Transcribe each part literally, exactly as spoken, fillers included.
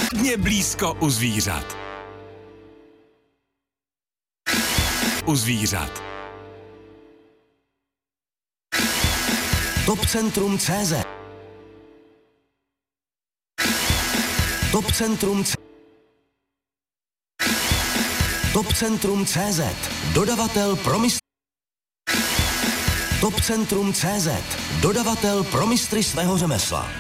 Hodně blízko u zvířat. U zvířat. Topcentrum C Z. Topcentrum C Z. Topcentrum C Z. Dodavatel pro mistry. Topcentrum C Z. Dodavatel pro mistry svého řemesla.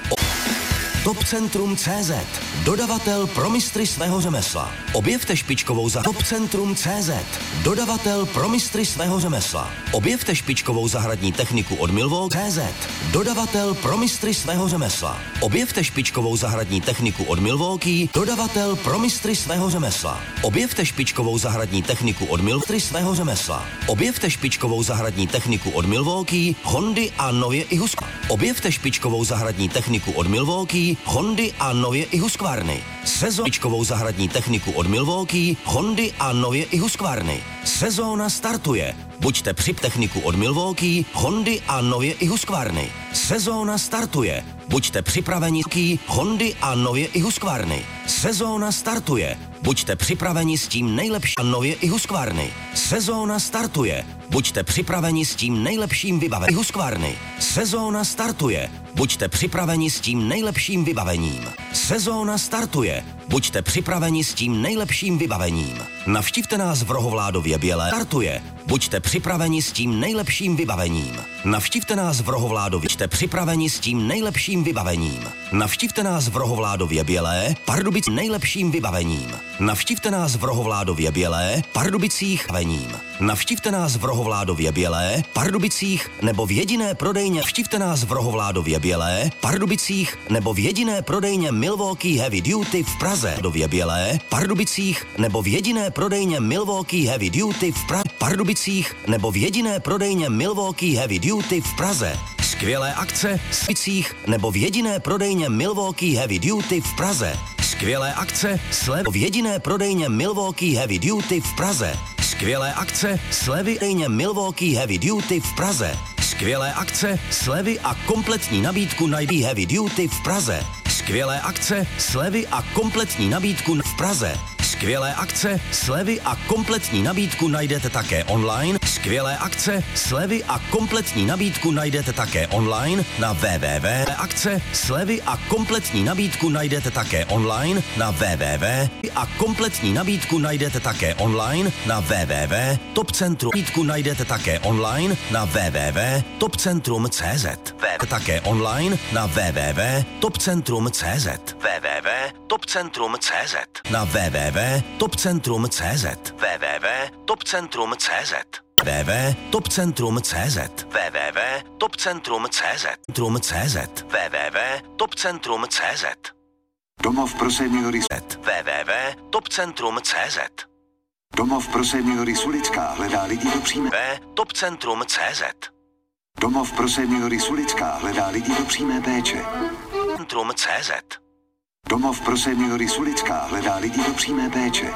Topcentrum C Z. Dodavatel pro mistry svého řemesla. Objevte špičkovou za Topcentrum C Z. Dodavatel pro mistry svého řemesla. Objevte špičkovou zahradní techniku od Milwaukee C Z. Dodavatel pro mistry svého řemesla. Objevte špičkovou zahradní techniku od Milwaukee. Dodavatel pro mistry svého řemesla. Objevte špičkovou zahradní techniku od Milwaukee svého řemesla. Objevte špičkovou zahradní techniku od Milwaukee, Hondy a nově i Husqvarna. Objevte špičkovou zahradní techniku od Milwaukee, Hondy a nově i Husqvarny. Sezóna špičkovou zahradní techniku od Milwaukee, Hondy a nově i Husqvarny. Sezóna startuje. Buďte při techniku od Milwaukee, Hondy a nově i Husqvarny. Sezóna startuje. Buďte připraveni Hondy a nově i Husqvarny. Sezóna startuje. Buďte připraveni s tím nejlepším a nově i Husqvarny. Sezóna startuje. Buďte připraveni s tím nejlepším vybavením Husqvarny. Sezóna startuje. Buďte připraveni s tím nejlepším vybavením. Sezóna startuje. Buďte připraveni s tím nejlepším vybavením. Navštivte nás v Rohovládově Bělé. Startuje. Buďte připraveni s tím nejlepším vybavením. Navštivte nás v Rohovládově. Buďte připraveni s tím nejlepším vybavením. Navštivte nás v Rohovládově Bělé, Pardubic nejlepším vybavením. Navštivte nás v Rohovládově Bělé, Pardubicích vením. Navštivte nás v Rohovládově Bělé, Pardubicích nebo v jediné prodejně. Navštivte nás v Rohovládově Bělé, Pardubicích nebo v jediné prodejně Milwaukee Heavy Duty v Praze. Dově Bělé, Pardubicích nebo v jediné prodejně Milwaukee Heavy Duty v Praze. Pardubicích nebo v jediné prodejně Milwaukee Heavy Duty v Praze. Skvělé akce v Pardubicích nebo v jediné prodejně Milwaukee Heavy Duty v Praze. Skvělé akce slev v jediné prodejně Milwaukee Heavy Duty v Praze. Skvělé akce slevy prodejně Milwaukee Heavy Duty v Praze. Skvělé akce slevy a kompletní nabídku najdí Heavy Duty v Praze. Skvělé akce slevy a kompletní nabídku v Praze. Skvělé akce, slevy a kompletní nabídku najdete také online. Skvělé akce, slevy a kompletní nabídku najdete také online na www. Akce, slevy a kompletní nabídku najdete také online na www. A kompletní nabídku najdete také online na www. Topcentrum nabídku najdete také online na www. Topcentrum tečka cé zet. Také online na www. Topcentrum tečka cé zet. www. Topcentrum tečka cé zet. Na www. Topcentrum tečka cé zet. www. Topcentrum tečka cé zet. www. Topcentrum tečka cé zet. www. Topcentrum tečka cé zet. Topcentrum tečka cé zet. www. Topcentrum tečka cé zet. Domov pro seniory www. Topcentrum tečka cé zet. Domov pro seniory Sulická hledá lidi do přímé Topcentrum tečka cé zet. Domov pro seniory Sulická hledá lidi do přímé péče. Topcentrum tečka cé zet. Domov pro seniory Sulická hledá lidi do přímé péče.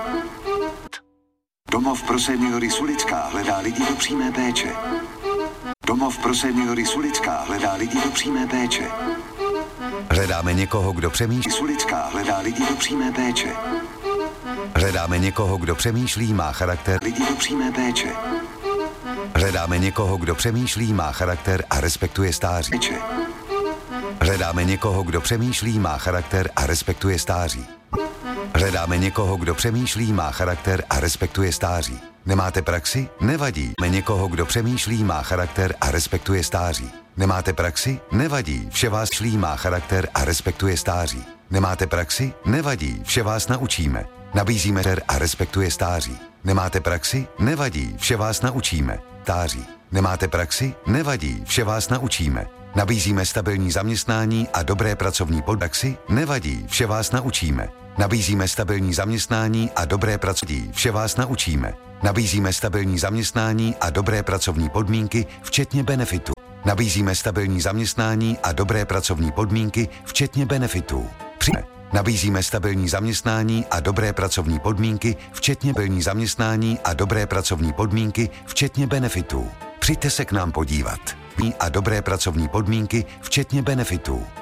Domov pro seniory Sulická hledá lidi do přímé péče. Domov pro seniory Sulická hledá lidi do přímé péče. Hledáme někoho, kdo přemýšlí. Sulická hledá lidi do přímé péče. Hledáme někoho, kdo přemýšlí, má charakter. Lidi do přímé péče. Hledáme někoho, kdo přemýšlí, má charakter a respektuje stáří. Péče. Hledáme někoho, kdo přemýšlí, má charakter a respektuje stáří. Hledáme někoho, kdo přemýšlí, má charakter a respektuje stáří. Nemáte praxi? Nevadí. Máme někoho, kdo přemýšlí, má charakter a respektuje stáří. Nemáte praxi? Nevadí. Vše vás šlí, má charakter a respektuje stáří. Nemáte praxi? Nevadí. Vše vás naučíme. Nabízíme ter a respektuje stáří. Nemáte praxi? Nevadí. Vše vás naučíme. Stáří. Nemáte praxi? Nevadí. Vše vás naučíme. Nabízíme stabilní zaměstnání a dobré pracovní podmínky. Nevadí, vše vás naučíme. Nabízíme stabilní zaměstnání a dobré pracovní. Vše vás naučíme. Nabízíme stabilní zaměstnání a dobré pracovní podmínky, včetně benefitů. Nabízíme stabilní zaměstnání a dobré pracovní podmínky, včetně benefitů. Přijme. Nabízíme stabilní zaměstnání a dobré pracovní podmínky, včetně stabilní zaměstnání a dobré pracovní podmínky, včetně benefitů. Přijďte se k nám podívat. A dobré pracovní podmínky, včetně benefitů.